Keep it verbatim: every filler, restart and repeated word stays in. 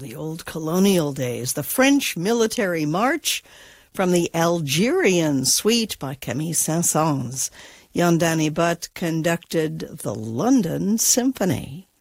the old colonial days. The French Military March from the Algerian Suite by Camille Saint-Saëns. Jan Danny Butt conducted the London Symphony.